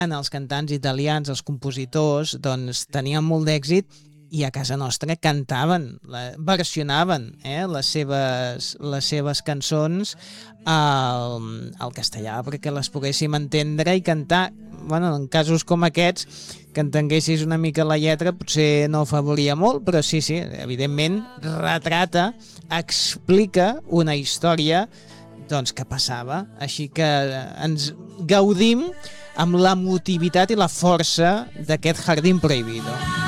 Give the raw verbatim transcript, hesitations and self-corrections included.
els cantants italians, els compositors, doncs tenien molt d'èxit i a casa nostra cantaven, la, versionaven eh, les, seves, les seves cançons al, al castellà perquè les poguéssim entendre i cantar. Bueno, en casos com aquests, que entenguessis una mica la lletra potser no afavoria molt, però sí, sí, evidentment retrata, explica una història doncs, que passava. Així que ens gaudim amb l'emotivitat i la força d'aquest Jardín Prohibido.